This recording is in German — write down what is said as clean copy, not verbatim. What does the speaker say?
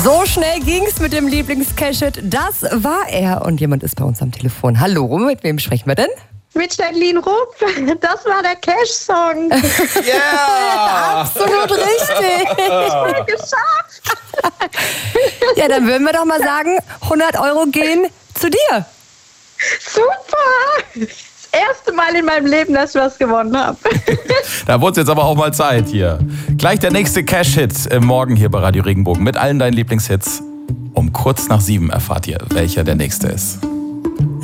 So schnell ging's mit dem Lieblings-Cash-Hit. Das war er. Und jemand ist bei uns am Telefon. Hallo, mit wem sprechen wir denn? Mit Jacqueline Rupp. Das war der Cash-Song. Ja! Absolut richtig. Geschafft. Ja, dann würden wir doch mal sagen, 100 € gehen zu dir. Super. Das erste Mal in meinem Leben, dass ich was gewonnen habe. Da wurde es jetzt aber auch mal Zeit hier. Gleich der nächste Cash-Hit morgen hier bei Radio Regenbogen mit allen deinen Lieblingshits. Um kurz nach 7 erfahrt ihr, welcher der nächste ist.